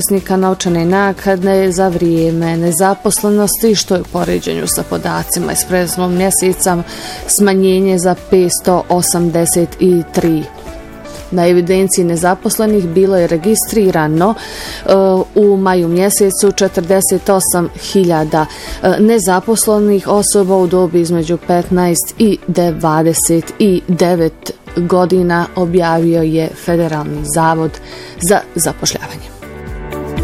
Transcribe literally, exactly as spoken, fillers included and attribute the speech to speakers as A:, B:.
A: korisnika novčane naknade za vrijeme nezaposlenosti, što je u poređenju sa podacima iz prethodnog mjeseca smanjenje za petsto osamdeset tri. Na evidenciji nezaposlenih bilo je registrirano uh, u maju mjesecu četrdeset osam hiljada uh, nezaposlenih osoba u dobi između petnaest i dvadeset devet godina, objavio je Federalni zavod za zapošljavanje.